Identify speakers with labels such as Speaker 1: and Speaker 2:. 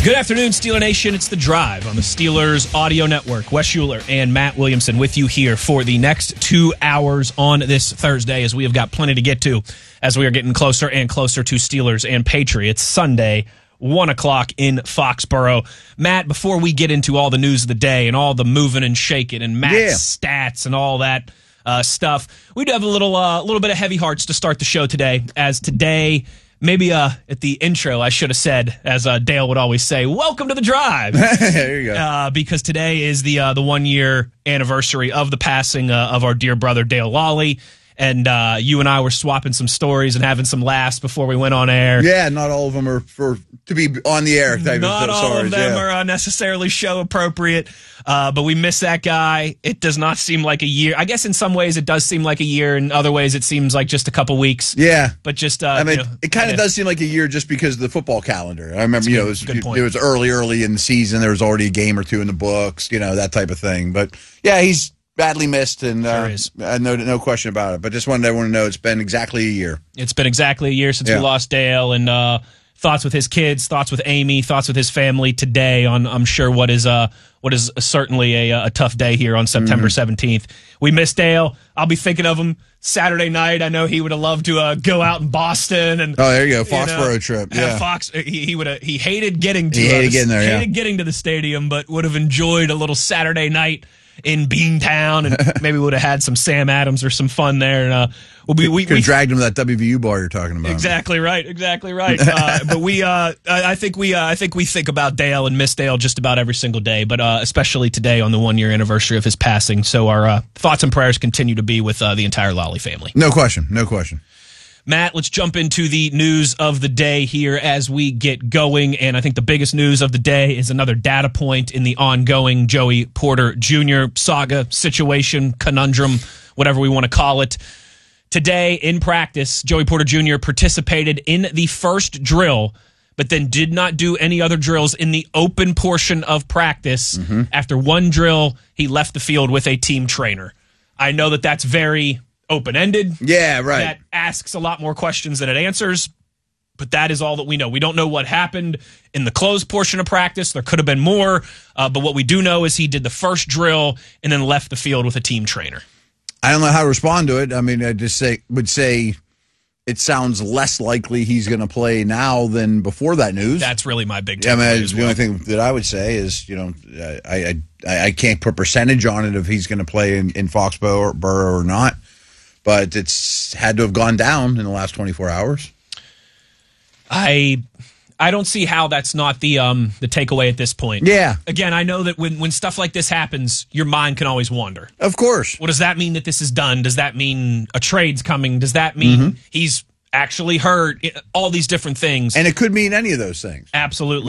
Speaker 1: Good afternoon, Steeler Nation. It's The Drive on the Steelers Audio Network. Wes Schuler and Matt Williamson with you here for the next 2 hours on this Thursday, as we have got plenty to get to as we are getting closer and closer to Steelers and Patriots Sunday, 1 o'clock in Foxborough. Matt, before we get into all the news of the day and all the moving and shaking and Matt's stats and all that stuff, we do have a little bit of heavy hearts to start the show today, as today... Maybe at the intro, I should have said, as Dale would always say, welcome to The Drive.
Speaker 2: There you go.
Speaker 1: Because today is the 1 year anniversary of the passing of our dear brother, Dale Lawley. And you and I were swapping some stories and having some laughs before we went on air.
Speaker 2: Yeah, not all of them are to be on the air.
Speaker 1: Not all of them are necessarily show appropriate, but we miss that guy. It does not seem like a year. I guess in some ways it does seem like a year. In other ways it seems like just a couple weeks.
Speaker 2: Yeah.
Speaker 1: But just,
Speaker 2: it kind of does seem like a year just because of the football calendar. I remember, it was early in the season. There was already a game or two in the books, that type of thing. But yeah, he's badly missed, and no question about it. But just wanted everyone to know it's been exactly a year. It's been exactly a year
Speaker 1: since we lost Dale, and thoughts with his kids, thoughts with Amy, thoughts with his family today on, I'm sure, what is certainly a tough day here on September 17th. We miss Dale. I'll be thinking of him Saturday night. I know he would have loved to go out in Boston and
Speaker 2: there you go, Foxborough trip. Yeah,
Speaker 1: he hated getting to
Speaker 2: getting there.
Speaker 1: Hated getting to the stadium, but would have enjoyed a little Saturday night in Beantown, and maybe would have had some Sam Adams or some fun there. And we
Speaker 2: dragged him to that WVU bar you're talking about.
Speaker 1: Exactly right. But I think we think about Dale and miss Dale just about every single day, but especially today on the 1 year anniversary of his passing. So our thoughts and prayers continue to be with the entire Lawley family.
Speaker 2: No question.
Speaker 1: Matt, let's jump into the news of the day here as we get going. And I think the biggest news of the day is another data point in the ongoing Joey Porter Jr. saga, situation, conundrum, whatever we want to call it. Today in practice, Joey Porter Jr. participated in the first drill, but then did not do any other drills in the open portion of practice. After one drill, he left the field with a team trainer. I know that that's very open-ended.
Speaker 2: Yeah, right.
Speaker 1: That asks a lot more questions than it answers, but that is all that we know. We don't know what happened in the closed portion of practice. There could have been more, but what we do know is he did the first drill and then left the field with a team trainer.
Speaker 2: I don't know how to respond to it. I mean, I just would say it sounds less likely he's going to play now than before that news.
Speaker 1: That's really my big
Speaker 2: takeaway. I mean, the only thing that I would say is, I can't put percentage on it if he's going to play in Foxborough or not. But it's had to have gone down in the last 24 hours.
Speaker 1: I don't see how that's not the takeaway at this point.
Speaker 2: Yeah.
Speaker 1: Again, I know that when stuff like this happens, your mind can always wander.
Speaker 2: Of course.
Speaker 1: Well, does that mean that this is done? Does that mean a trade's coming? Does that mean he's actually hurt? All these different things.
Speaker 2: And it could mean any of those things.
Speaker 1: Absolutely.